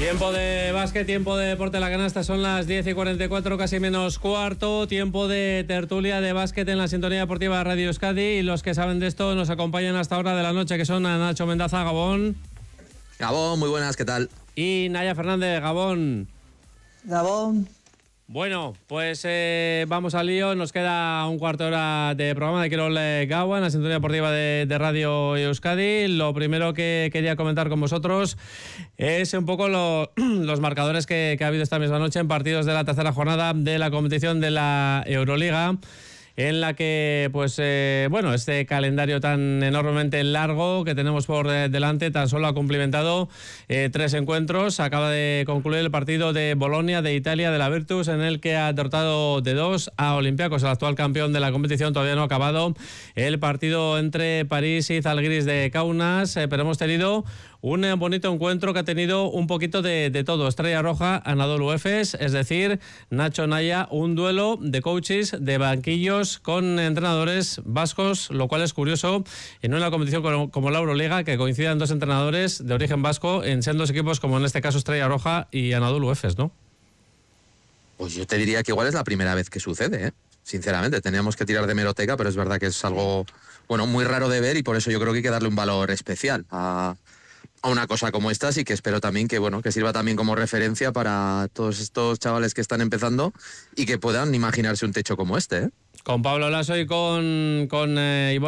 Tiempo de básquet, tiempo de deporte, la canasta, son las 10:44, casi menos cuarto. Tiempo de tertulia de básquet en la sintonía deportiva de Radio Euskadi. Y los que saben de esto nos acompañan hasta hora de la noche, que son a Nacho Mendaza, Gabón. Gabón, muy buenas, ¿qué tal? Y Naya Fernández, Gabón. Gabón. Bueno, pues vamos al lío. Nos queda un cuarto de hora de programa de Quirol Gaua en la sintonía deportiva de Radio Euskadi. Lo primero que quería comentar con vosotros es un poco los marcadores que ha habido esta misma noche en partidos de la tercera jornada de la competición de la Euroliga, en la que, pues, este calendario tan enormemente largo que tenemos por delante tan solo ha cumplimentado 3 encuentros. Acaba de concluir el partido de Bolonia, de Italia, de la Virtus, en el que ha derrotado de 2 a Olympiacos, el actual campeón de la competición. Todavía no ha acabado el partido entre París y Zalgiris de Kaunas, pero hemos tenido un bonito encuentro que ha tenido un poquito de todo. Estrella Roja, Anadolu Efes, es decir, Nacho, Naya, un duelo de coaches, de banquillos, con entrenadores vascos, lo cual es curioso en una competición como la Euroliga, que coincidan dos entrenadores de origen vasco en dos equipos como en este caso Estrella Roja y Anadolu Efes, ¿no? Pues yo te diría que igual es la primera vez que sucede, ¿eh? Sinceramente, teníamos que tirar de hemeroteca, pero es verdad que es algo, muy raro de ver, y por eso yo creo que hay que darle un valor especial a una cosa como esta, y que espero también que sirva también como referencia para todos estos chavales que están empezando y que puedan imaginarse un techo como este, ¿eh? Con Pablo Lasso y con Ivonne